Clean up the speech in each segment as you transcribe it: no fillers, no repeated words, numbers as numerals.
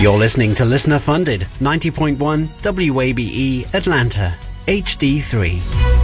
You're listening to Listener Funded, 90.1 WABE Atlanta, HD3.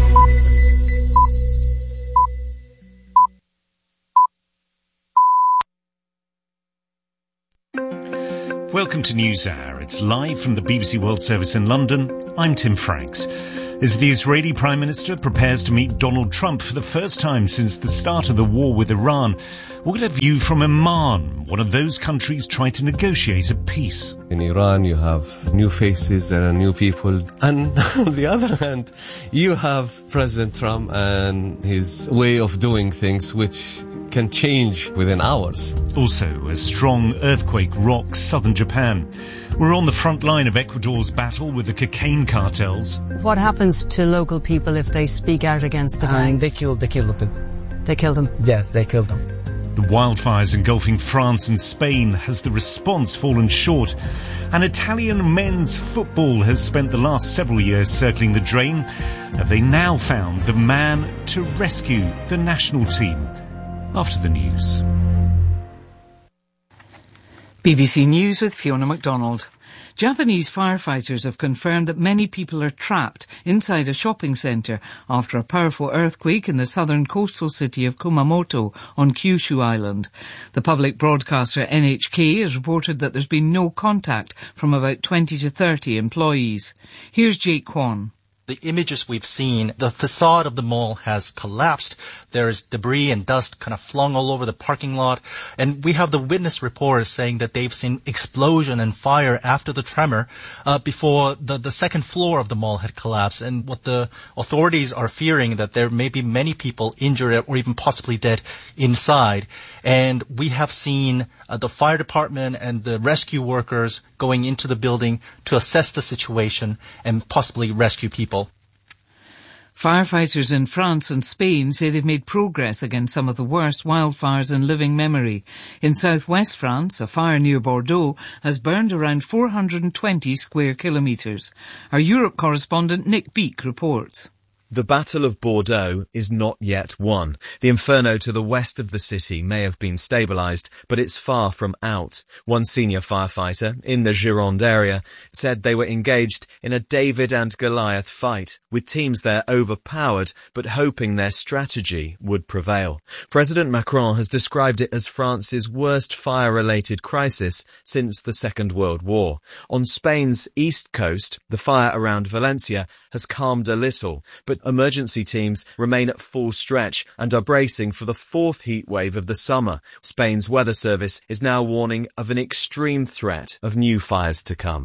Welcome to NewsHour. It's live from the BBC World Service in London. I'm Tim Franks. As the Israeli Prime Minister prepares to meet Donald Trump for the first time since the start of the war with Iran, we'll get a view from Oman, one of those countries trying to negotiate a peace. In Iran, you have new faces and new people. And on the other hand, you have President Trump and his way of doing things, which can change within hours. Also, a strong earthquake rocks southern Japan. We're on the front line of Ecuador's battle with the cocaine cartels. What happens to local people if they speak out against the gangs? They killed them. They killed them? Yes, they killed them. The wildfires engulfing France and Spain, has the response fallen short? And Italian men's football has spent the last several years circling the drain. Have they now found the man to rescue the national team? After the news. BBC News with Fiona MacDonald. Japanese firefighters have confirmed that many people are trapped inside a shopping centre after a powerful earthquake in the southern coastal city of Kumamoto on Kyushu Island. The public broadcaster NHK has reported that there's been no contact from about 20 to 30 employees. Here's Jake Kwan. The images we've seen, the facade of the mall has collapsed. There is debris and dust kind of flung all over the parking lot. And we have the witness reports saying that they've seen explosion and fire after the tremor before the second floor of the mall had collapsed. And what the authorities are fearing that there may be many people injured or even possibly dead inside. And we have seen the fire department and the rescue workers going into the building to assess the situation and possibly rescue people. Firefighters in France and Spain say they've made progress against some of the worst wildfires in living memory. In southwest France, a fire near Bordeaux has burned around 420 square kilometres. Our Europe correspondent Nick Beak reports. The Battle of Bordeaux is not yet won. The inferno to the west of the city may have been stabilised, but it's far from out. One senior firefighter in the Gironde area said they were engaged in a David and Goliath fight, with teams there overpowered, but hoping their strategy would prevail. President Macron has described it as France's worst fire-related crisis since the Second World War. On Spain's east coast, the fire around Valencia has calmed a little, but emergency teams remain at full stretch and are bracing for the fourth heat wave of the summer. Spain's weather service is now warning of an extreme threat of new fires to come.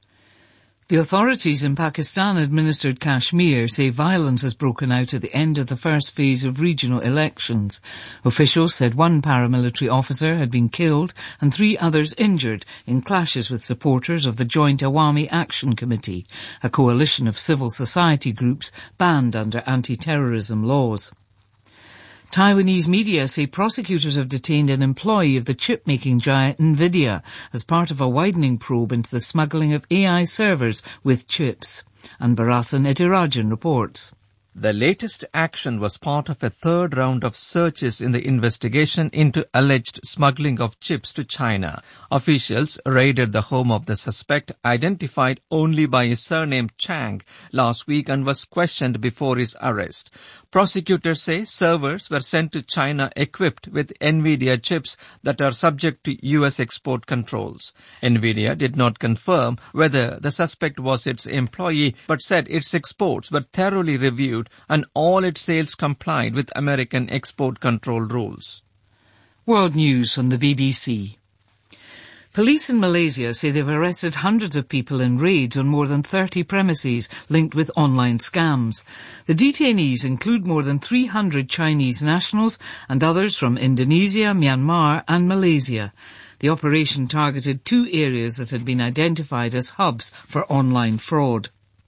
The authorities in Pakistan-administered Kashmir say violence has broken out at the end of the first phase of regional elections. Officials said one paramilitary officer had been killed and 3 others injured in clashes with supporters of the Joint Awami Action Committee, a coalition of civil society groups banned under anti-terrorism laws. Taiwanese media say prosecutors have detained an employee of the chip-making giant Nvidia as part of a widening probe into the smuggling of AI servers with chips. Anbarasan Etirajan reports. The latest action was part of a third round of searches in the investigation into alleged smuggling of chips to China. Officials raided the home of the suspect, identified only by his surname Chang, last week and was questioned before his arrest. Prosecutors say servers were sent to China equipped with NVIDIA chips that are subject to US export controls. NVIDIA did not confirm whether the suspect was its employee, but said its exports were thoroughly reviewed and all its sales complied with American export control rules. World News on the BBC. Police in Malaysia say they've arrested hundreds of people in raids on more than 30 premises linked with online scams. The detainees include more than 300 Chinese nationals and others from Indonesia, Myanmar and Malaysia. The operation targeted 2 areas that had been identified as hubs for online fraud.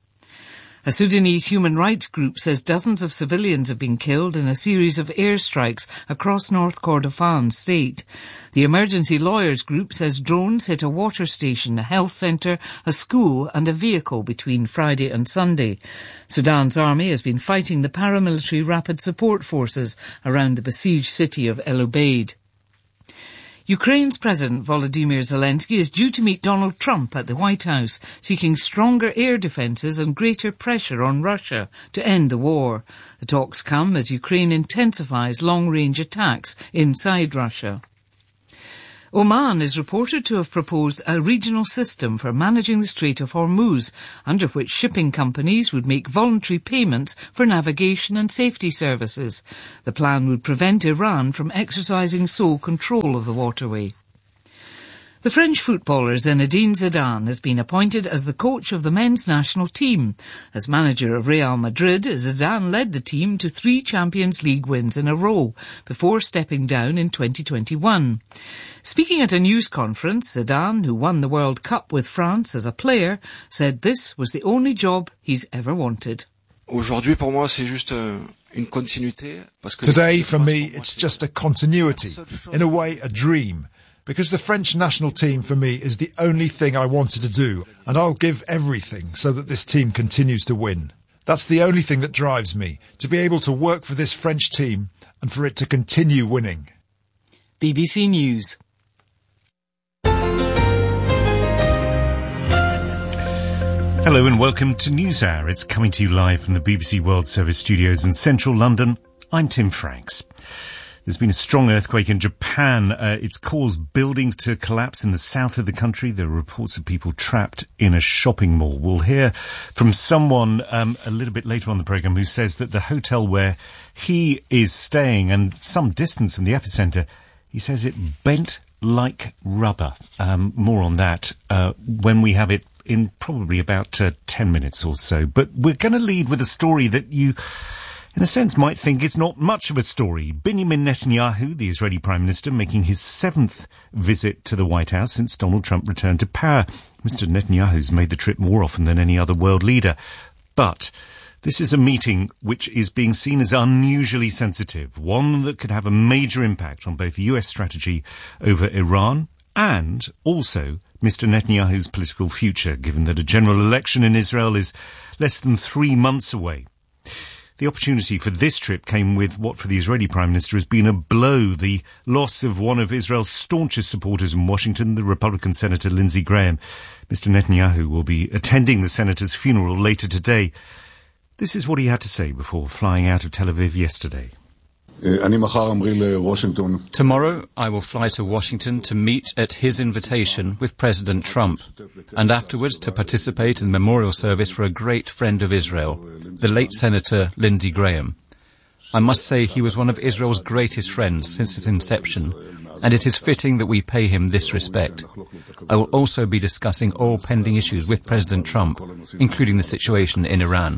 A Sudanese human rights group says dozens of civilians have been killed in a series of airstrikes across North Kordofan state. The Emergency Lawyers Group says drones hit a water station, a health centre, a school and a vehicle between Friday and Sunday. Sudan's army has been fighting the paramilitary rapid support forces around the besieged city of El Obeid. Ukraine's President Volodymyr Zelensky is due to meet Donald Trump at the White House, seeking stronger air defences and greater pressure on Russia to end the war. The talks come as Ukraine intensifies long-range attacks inside Russia. Oman is reported to have proposed a regional system for managing the Strait of Hormuz, under which shipping companies would make voluntary payments for navigation and safety services. The plan would prevent Iran from exercising sole control of the waterway. The French footballer Zinedine Zidane has been appointed as the coach of the men's national team. As manager of Real Madrid, Zidane led the team to 3 Champions League wins in a row before stepping down in 2021. Speaking at a news conference, Zidane, who won the World Cup with France as a player, said this was the only job he's ever wanted. Today, for me, it's just a continuity, in a way, a dream. Because the French national team, for me, is the only thing I wanted to do, and I'll give everything so that this team continues to win. That's the only thing that drives me, to be able to work for this French team and for it to continue winning. BBC News. Hello and welcome to NewsHour. It's coming to you live from the BBC World Service studios in central London. I'm Tim Franks. There's been a strong earthquake in Japan. It's caused buildings to collapse in the south of the country. There are reports of people trapped in a shopping mall. We'll hear from someone a little bit later on the programme who says that the hotel where he is staying and some distance from the epicenter, he says it bent like rubber. More on that when we have it in probably about 10 minutes or so. But we're going to lead with a story that you, in a sense, might think it's not much of a story. Benjamin Netanyahu, the Israeli Prime Minister, making his 7th visit to the White House since Donald Trump returned to power. Mr. Netanyahu's made the trip more often than any other world leader. But this is a meeting which is being seen as unusually sensitive, one that could have a major impact on both the US strategy over Iran and also Mr. Netanyahu's political future, given that a general election in Israel is less than 3 months away. The opportunity for this trip came with what for the Israeli Prime Minister has been a blow, the loss of one of Israel's staunchest supporters in Washington, the Republican Senator Lindsey Graham. Mr. Netanyahu will be attending the senator's funeral later today. This is what he had to say before flying out of Tel Aviv yesterday. Tomorrow I will fly to Washington to meet at his invitation with President Trump, and afterwards to participate in the memorial service for a great friend of Israel, the late Senator Lindsey Graham. I must say he was one of Israel's greatest friends since its inception, and it is fitting that we pay him this respect. I will also be discussing all pending issues with President Trump, including the situation in Iran.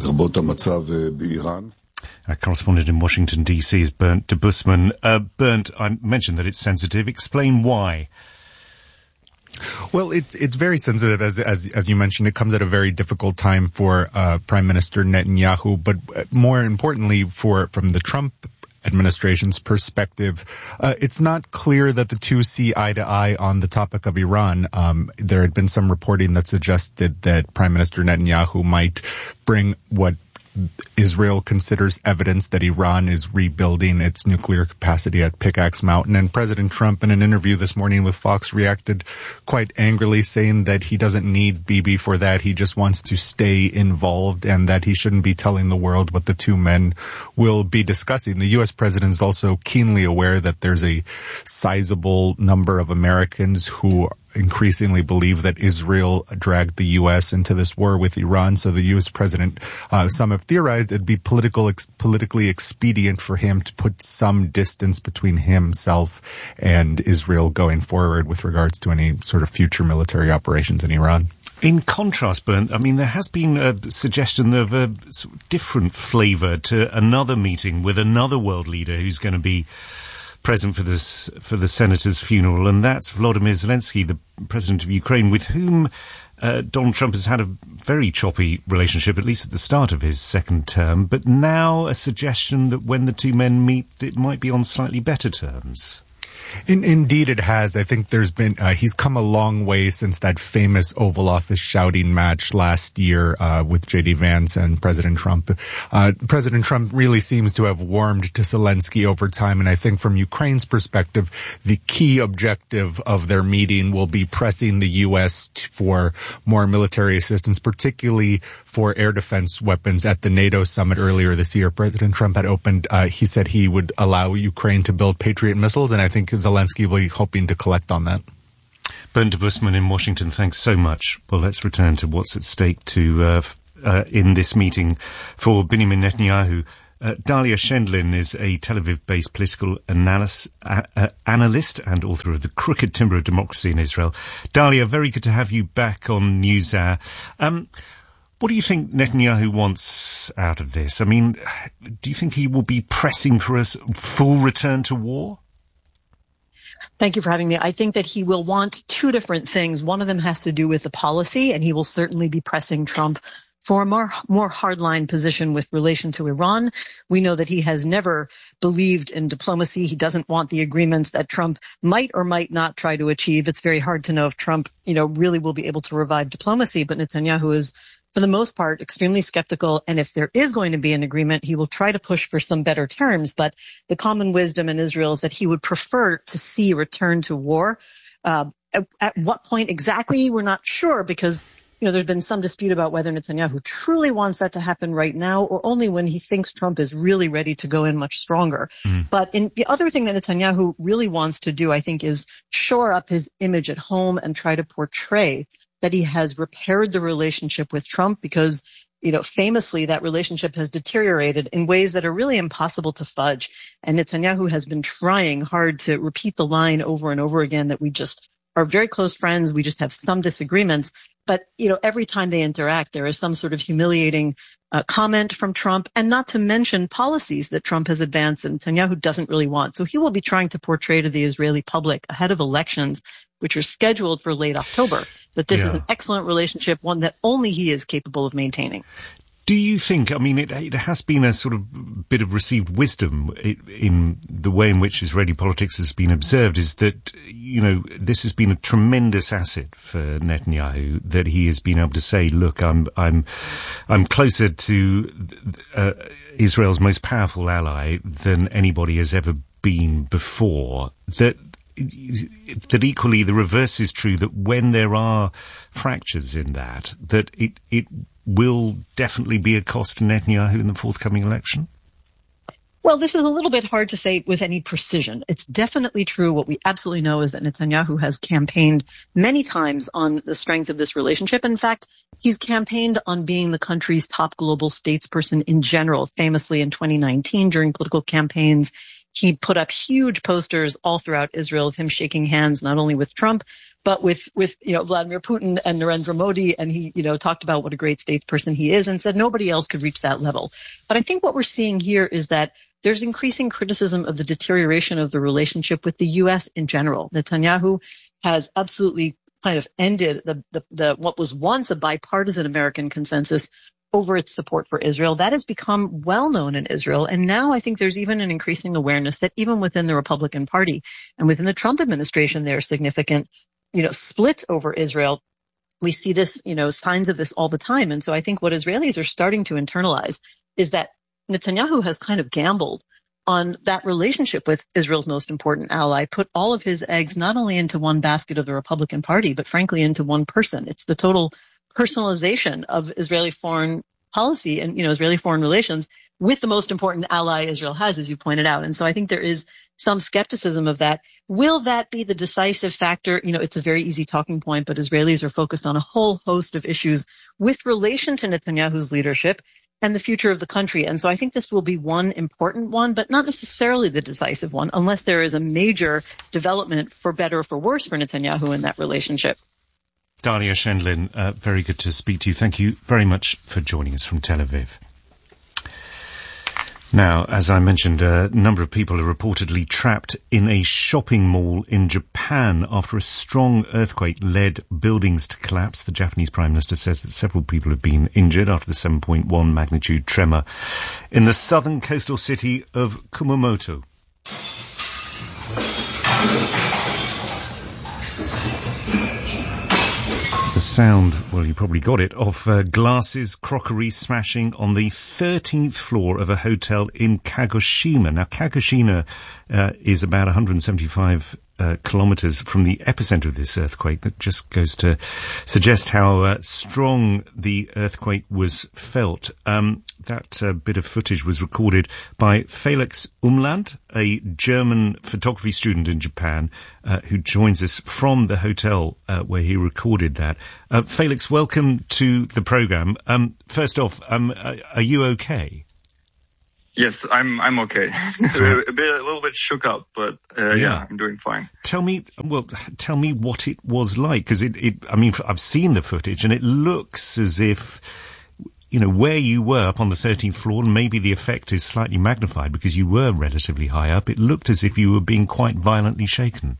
Our correspondent in Washington, D.C. is Bernd de Busman. Bernd, I mentioned that it's sensitive. Explain why. Well, it's very sensitive, as you mentioned. It comes at a very difficult time for Prime Minister Netanyahu, but more importantly, from the Trump administration's perspective, it's not clear that the two see eye to eye on the topic of Iran. There had been some reporting that suggested that Prime Minister Netanyahu might bring what Israel considers evidence that Iran is rebuilding its nuclear capacity at Pickaxe Mountain. And President Trump, in an interview this morning with Fox, reacted quite angrily, saying that he doesn't need Bibi for that. He just wants to stay involved and that he shouldn't be telling the world what the two men will be discussing. The U.S. president is also keenly aware that there's a sizable number of Americans who increasingly believe that Israel dragged the U.S. into this war with Iran. So the U.S. president, some have theorized it'd be politically expedient for him to put some distance between himself and Israel going forward with regards to any sort of future military operations in Iran. In contrast, Bernd, I mean, there has been a suggestion of a sort of different flavour to another meeting with another world leader who's going to be present for the senator's funeral, and that's Volodymyr Zelensky, the president of Ukraine, with whom Donald Trump has had a very choppy relationship, at least at the start of his second term, but now a suggestion that when the two men meet, it might be on slightly better terms. Indeed, it has. I think there's been, he's come a long way since that famous Oval Office shouting match last year, with J.D. Vance and President Trump. President Trump really seems to have warmed to Zelensky over time. And I think from Ukraine's perspective, the key objective of their meeting will be pressing the U.S. for more military assistance, particularly for air defense weapons. At the NATO summit earlier this year, President Trump had opened, he said he would allow Ukraine to build Patriot missiles. And I think Zelensky will be hoping to collect on that. Bernd Busman in Washington, thanks so much. Well, let's return to what's at stake in this meeting for Benjamin Netanyahu. Dalia Schendlin is a Tel Aviv-based political analyst and author of The Crooked Timber of Democracy in Israel. Dalia, very good to have you back on NewsHour. What do you think Netanyahu wants out of this? I mean, do you think he will be pressing for a full return to war? Thank you for having me. I think that he will want two different things. One of them has to do with the policy, and he will certainly be pressing Trump for a more hardline position with relation to Iran. We know that he has never believed in diplomacy. He doesn't want the agreements that Trump might or might not try to achieve. It's very hard to know if Trump, really will be able to revive diplomacy, but Netanyahu is, for the most part, extremely skeptical. And if there is going to be an agreement, he will try to push for some better terms. But the common wisdom in Israel is that he would prefer to see a return to war. At what point exactly, we're not sure, because there's been some dispute about whether Netanyahu truly wants that to happen right now or only when he thinks Trump is really ready to go in much stronger. But the other thing that Netanyahu really wants to do, I think, is shore up his image at home and try to portray that he has repaired the relationship with Trump, because, famously that relationship has deteriorated in ways that are really impossible to fudge. And Netanyahu has been trying hard to repeat the line over and over again that we just are very close friends. We just have some disagreements. But, every time they interact, there is some sort of humiliating comment from Trump, and not to mention policies that Trump has advanced and Netanyahu doesn't really want. So he will be trying to portray to the Israeli public ahead of elections, which are scheduled for late October, that this is an excellent relationship, one that only he is capable of maintaining. Do you think, it has been a sort of bit of received wisdom in the way in which Israeli politics has been observed, is that, this has been a tremendous asset for Netanyahu, that he has been able to say, look, I'm closer to Israel's most powerful ally than anybody has ever been before, that equally the reverse is true, that when there are fractures in that it will definitely be a cost to Netanyahu in the forthcoming election? Well, this is a little bit hard to say with any precision. It's definitely true. What we absolutely know is that Netanyahu has campaigned many times on the strength of this relationship. In fact, he's campaigned on being the country's top global statesperson in general. Famously in 2019, during political campaigns, he put up huge posters all throughout Israel of him shaking hands, not only with Trump, but with Vladimir Putin and Narendra Modi. And he, talked about what a great statesperson he is and said nobody else could reach that level. But I think what we're seeing here is that there's increasing criticism of the deterioration of the relationship with the U.S. in general. Netanyahu has absolutely kind of ended the what was once a bipartisan American consensus over its support for Israel. That has become well known in Israel. And now I think there's even an increasing awareness that even within the Republican Party and within the Trump administration, there are significant, splits over Israel. We see this, signs of this all the time. And so I think what Israelis are starting to internalize is that Netanyahu has kind of gambled on that relationship with Israel's most important ally, put all of his eggs not only into one basket of the Republican Party, but frankly into one person. It's the total personalization of Israeli foreign policy and, Israeli foreign relations with the most important ally Israel has, as you pointed out. And so I think there is some skepticism of that. Will that be the decisive factor? It's a very easy talking point, but Israelis are focused on a whole host of issues with relation to Netanyahu's leadership and the future of the country. And so I think this will be one important one, but not necessarily the decisive one, unless there is a major development for better or for worse for Netanyahu in that relationship. Dalia Schendlin, very good to speak to you. Thank you very much for joining us from Tel Aviv. Now, as I mentioned, a number of people are reportedly trapped in a shopping mall in Japan after a strong earthquake led buildings to collapse. The Japanese Prime Minister says that several people have been injured after the 7.1 magnitude tremor in the southern coastal city of Kumamoto. The sound, well, you probably got it, of glasses, crockery smashing on the 13th floor of a hotel in Kagoshima. Now, Kagoshima is about 175 kilometers from the epicenter of this earthquake. That just goes to suggest how strong the earthquake was felt. That bit of footage was recorded by Felix Umland, a German photography student in Japan, who joins us from the hotel where he recorded that. Felix, welcome to the program. First off, are you okay? Yes, I'm okay. a little bit shook up, but yeah, I'm doing fine. Tell me what it was like, because I mean, I've seen the footage, and it looks as if, you know, where you were up on the 13th floor, and maybe the effect is slightly magnified because you were relatively high up. It looked as if you were being quite violently shaken.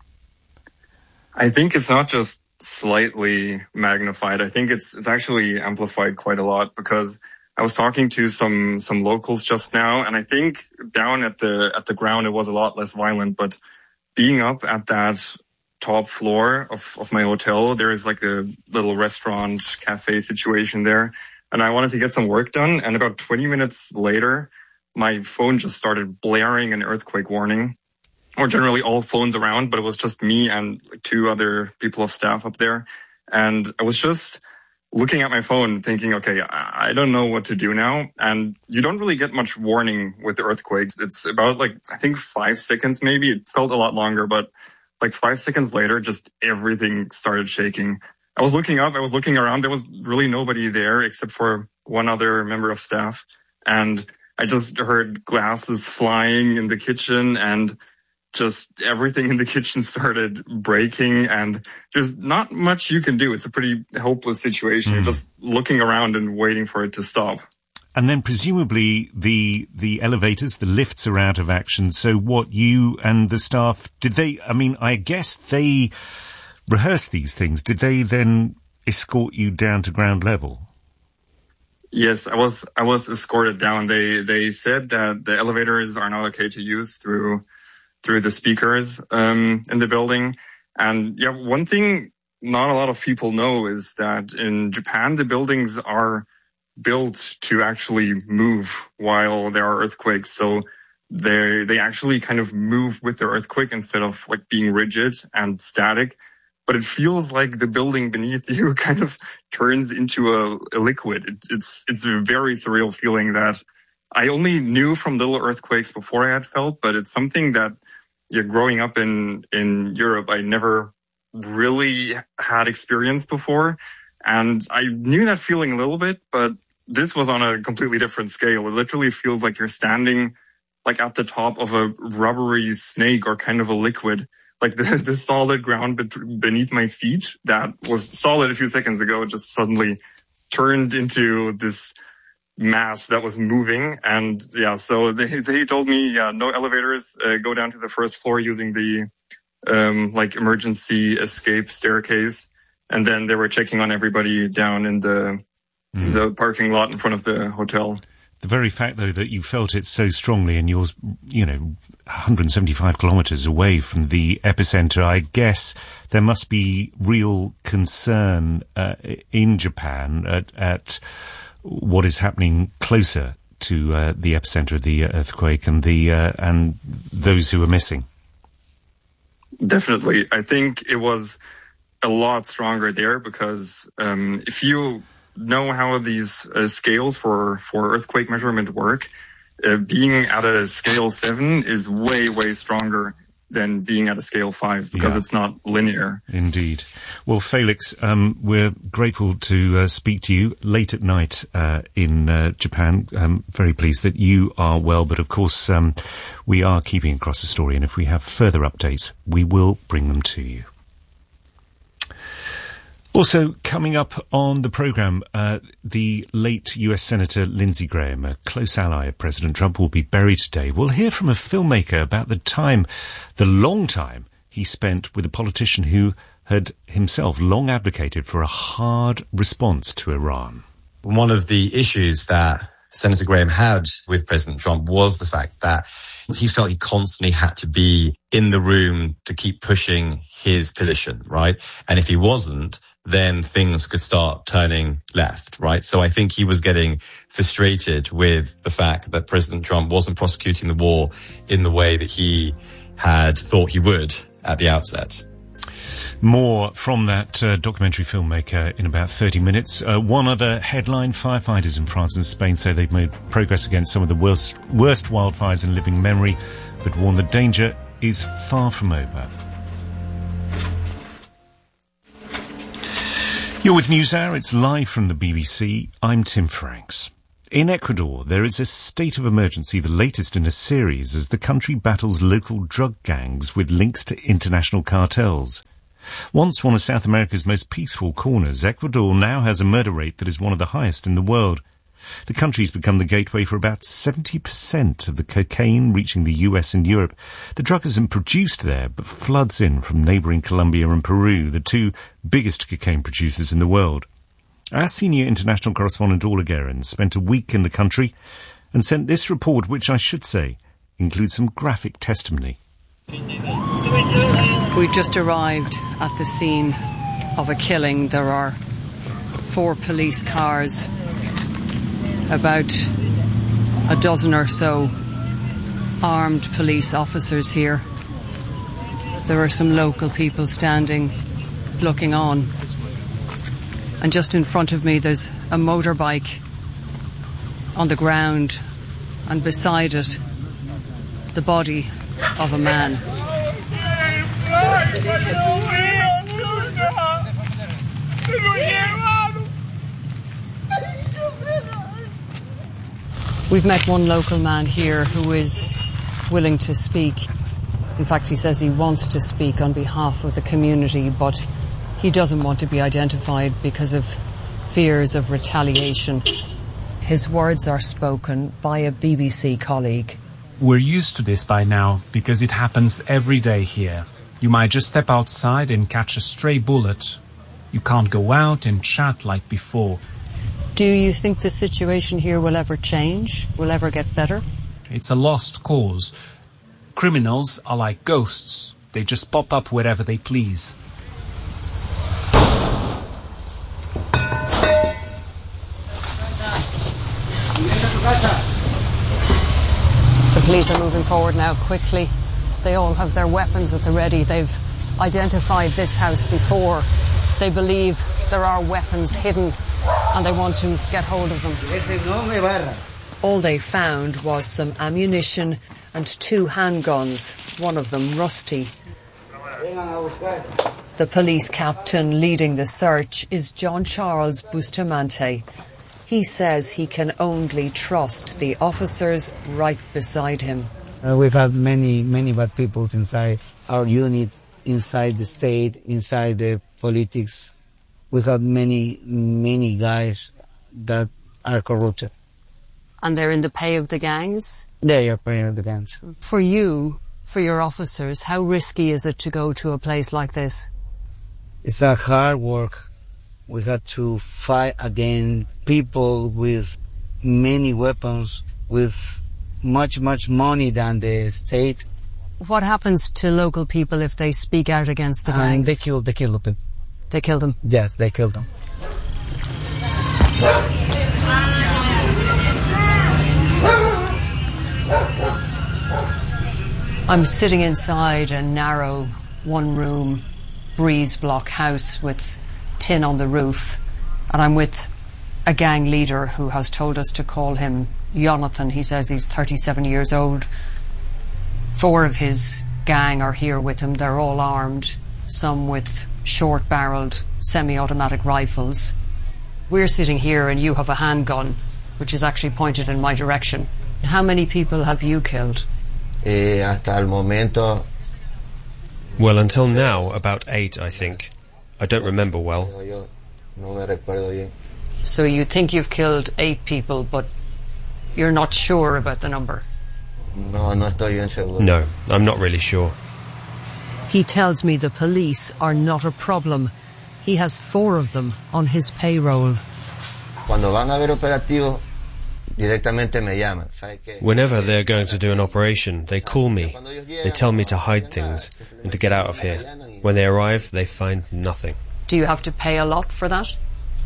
I think it's not just slightly magnified. I think it's actually amplified quite a lot, because I was talking to some locals just now, and I think down at the ground it was a lot less violent, but being up at that top floor of my hotel, there is like a little restaurant cafe situation there, and I wanted to get some work done, and about 20 minutes later, my phone just started blaring an earthquake warning, or generally all phones around, but it was just me and two other people of staff up there, and I was just looking at my phone thinking, okay, I don't know what to do now. And you don't really get much warning with the earthquakes. It's about I think 5 seconds maybe. It felt a lot longer, but 5 seconds later, just everything started shaking. I was looking up, I was looking around. There was really nobody there except for one other member of staff. And I just heard glasses flying in the kitchen, and just everything in the kitchen started breaking, and there's not much you can do. It's a pretty helpless situation. You're just looking around and waiting for it to stop. And then presumably the elevators, the lifts are out of action. So what you and the staff, I guess they rehearsed these things. Did they then escort you down to ground level? Yes, I was escorted down. They said that the elevators are not okay to use through the speakers in the building. And yeah, one thing not a lot of people know is that in Japan, the buildings are built to actually move while there are earthquakes. So they actually kind of move with the earthquake instead of being rigid and static. But it feels like the building beneath you kind of turns into a liquid. It's a very surreal feeling that I only knew from little earthquakes before I had felt, but it's something that growing up in Europe, I never really had experienced before. And I knew that feeling a little bit, but this was on a completely different scale. It literally feels like you're standing at the top of a rubbery snake or kind of a liquid. The solid ground beneath my feet that was solid a few seconds ago just suddenly turned into this mass that was moving. And yeah, so they told me, no elevators, go down to the first floor using the emergency escape staircase. And then they were checking on everybody down in the parking lot in front of the hotel. The very fact, though, that you felt it so strongly and you're, 175 kilometers away from the epicenter, I guess there must be real concern in Japan at what is happening closer to the epicenter of the earthquake and and those who are missing. Definitely. I think it was a lot stronger there because if you know how these scales for earthquake measurement work, being at a scale 7 is way, way stronger than being at a scale 5 because it's not linear. Indeed. Well, Felix, we're grateful to speak to you late at night in Japan. Very pleased that you are well, but of course we are keeping across the story, and if we have further updates, we will bring them to you. Also, coming up on the programme, the late US Senator Lindsey Graham, a close ally of President Trump, will be buried today. We'll hear from a filmmaker about the long time he spent with a politician who had himself long advocated for a hard response to Iran. One of the issues that Senator Graham had with President Trump was the fact that he felt he constantly had to be in the room to keep pushing his position, right? And if he wasn't, then things could start turning left, right? So I think he was getting frustrated with the fact that President Trump wasn't prosecuting the war in the way that he had thought he would at the outset. More from that documentary filmmaker in about 30 minutes. One other headline, firefighters in France and Spain say they've made progress against some of the worst wildfires in living memory, but warn the danger is far from over. You're with NewsHour, it's live from the BBC. I'm Tim Franks. In Ecuador, there is a state of emergency, the latest in a series, as the country battles local drug gangs with links to international cartels. Once one of South America's most peaceful corners, Ecuador now has a murder rate that is one of the highest in the world. The country's become the gateway for about 70% of the cocaine reaching the US and Europe. The drug isn't produced there, but floods in from neighbouring Colombia and Peru, the two biggest cocaine producers in the world. Our senior international correspondent, Orla Guerin, spent a week in the country and sent this report, which I should say includes some graphic testimony. We just arrived at the scene of a killing. There are 4 police cars, about a dozen or so armed police officers here. There are some local people standing, looking on. And just in front of me there's a motorbike on the ground, and beside it the body of a man. We've met one local man here who is willing to speak. In fact, he says he wants to speak on behalf of the community, but he doesn't want to be identified because of fears of retaliation. His words are spoken by a BBC colleague. We're used to this by now because it happens every day here. You might just step outside and catch a stray bullet. You can't go out and chat like before. Do you think the situation here will ever change? Will ever get better? It's a lost cause. Criminals are like ghosts. They just pop up wherever they please. The police are moving forward now quickly. They all have their weapons at the ready. They've identified this house before. They believe there are weapons hidden and they want to get hold of them. All they found was some ammunition and 2 handguns, one of them rusty. The police captain leading the search is John Charles Bustamante. He says he can only trust the officers right beside him. We've had many bad people inside our unit, inside the state, inside the politics. We've had many guys that are corrupted. And they're in the pay of the gangs? They are paying of the gangs. For you, for your officers, how risky is it to go to a place like this? It's a hard work. We had to fight against people with many weapons, with much money than the state. What happens to local people if they speak out against the gangs? They kill them. They kill them? Yes, they kill them. I'm sitting inside a narrow, one-room, breeze-block house with tin on the roof, and I'm with a gang leader who has told us to call him Jonathan. He says he's 37 years old. 4 of his gang are here with him. They're all armed, some with short-barreled semi-automatic rifles. We're sitting here and you have a handgun, which is actually pointed in my direction. How many people have you killed? Hasta el momento. Well, until now, about 8, I think. I don't remember well. So you think you've killed 8 people, but you're not sure about the number? No, I'm not really sure. He tells me the police are not a problem. He has 4 of them on his payroll. Cuando van a haber operativos, Whenever they're going to do an operation, they call me. They tell me to hide things and to get out of here. When they arrive, they find nothing. Do you have to pay a lot for that?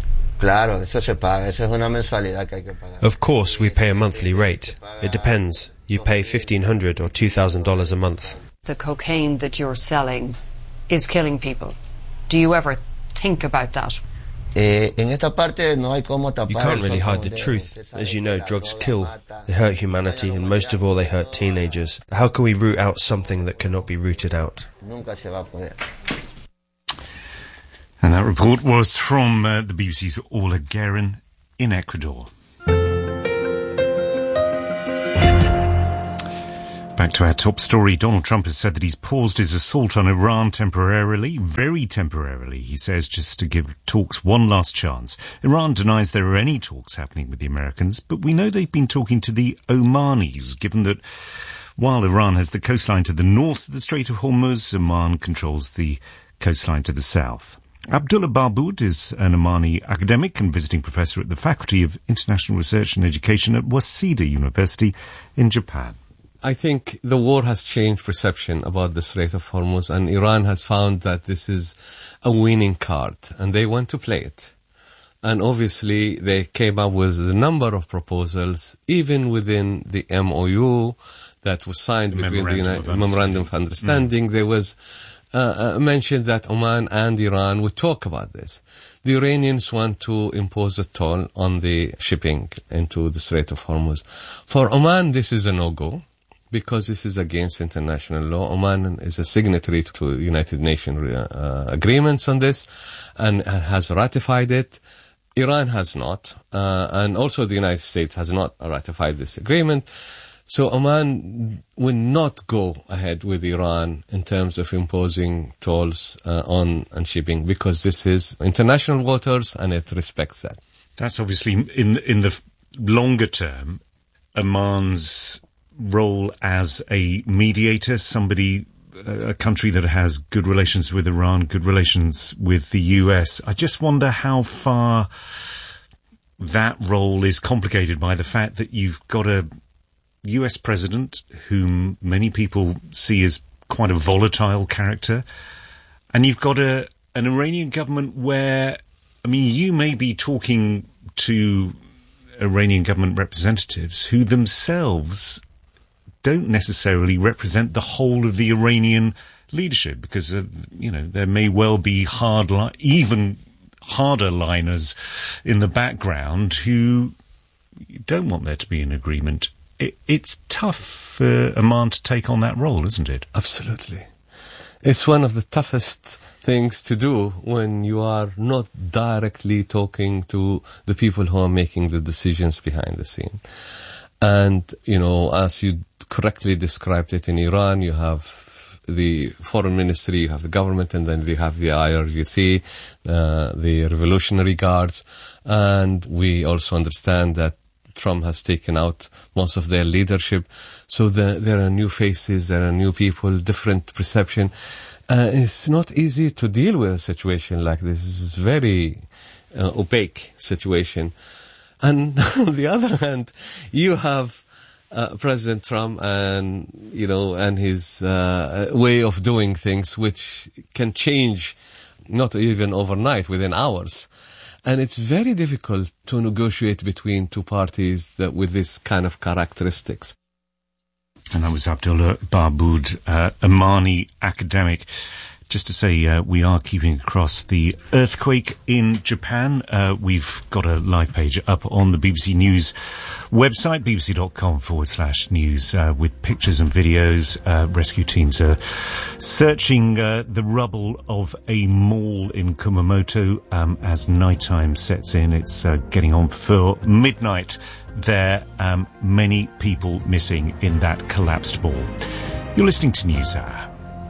Of course, we pay a monthly rate. It depends. You pay $1,500 or $2,000 a month. The cocaine that you're selling is killing people. Do you ever think about that? You can't really hide the truth. As you know, drugs kill. They hurt humanity, and most of all, they hurt teenagers. How can we root out something that cannot be rooted out? And that report was from the BBC's Orla Guerin in Ecuador. Back to our top story. Donald Trump has said that he's paused his assault on Iran temporarily, very temporarily, he says, just to give talks one last chance. Iran denies there are any talks happening with the Americans, but we know they've been talking to the Omanis, given that while Iran has the coastline to the north of the Strait of Hormuz, Oman controls the coastline to the south. Abdullah Barboud is an Omani academic and visiting professor at the Faculty of International Research and Education at Waseda University in Japan. I think the war has changed perception about the Strait of Hormuz, and Iran has found that this is a winning card, and they want to play it. And obviously, they came up with a number of proposals, even within the MOU that was signed between the Memorandum of Understanding. There was mentioned that Oman and Iran would talk about this. The Iranians want to impose a toll on the shipping into the Strait of Hormuz. For Oman, this is a no-go, because this is against international law. Oman is a signatory to United Nations agreements on this and has ratified it. Iran has not, and also the United States has not ratified this agreement. So Oman will not go ahead with Iran in terms of imposing tolls on shipping, because this is international waters and it respects that. That's obviously, in the longer term, Oman's role as a mediator, a country that has good relations with Iran, good relations with the US. I just wonder how far that role is complicated by the fact that you've got a US president whom many people see as quite a volatile character, and you've got an Iranian government where, I mean, you may be talking to Iranian government representatives who themselves don't necessarily represent the whole of the Iranian leadership, because there may well be even harder liners in the background who don't want there to be an agreement. It's tough for Oman to take on that role, isn't it? Absolutely. It's one of the toughest things to do when you are not directly talking to the people who are making the decisions behind the scene. And, as you correctly described it, in Iran, you have the foreign ministry, you have the government, and then you have the IRGC, the Revolutionary Guards. And we also understand that Trump has taken out most of their leadership. So there are new faces, there are new people, different perception. It's not easy to deal with a situation like this. It's a very opaque situation. And on the other hand, you have President Trump and his way of doing things, which can change not even overnight, within hours. And it's very difficult to negotiate between two parties with this kind of characteristics. And that was Abdullah Barboud, Omani academic. Just to say, we are keeping across the earthquake in Japan. We've got a live page up on the BBC News website, bbc.com/news, with pictures and videos. Rescue teams are searching the rubble of a mall in Kumamoto as nighttime sets in. It's getting on for midnight there. Many people missing in that collapsed mall. You're listening to NewsHour.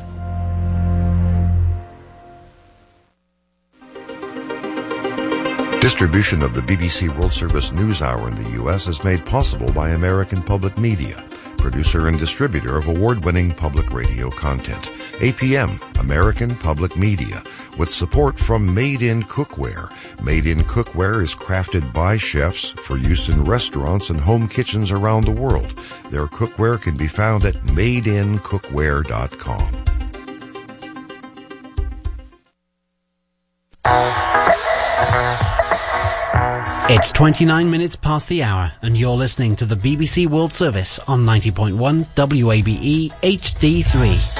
Distribution of the BBC World Service NewsHour in the U.S. is made possible by American Public Media, producer and distributor of award-winning public radio content. APM, American Public Media, with support from Made in Cookware. Made in Cookware is crafted by chefs for use in restaurants and home kitchens around the world. Their cookware can be found at madeincookware.com. It's 29 minutes past the hour, and you're listening to the BBC World Service on 90.1 WABE HD3.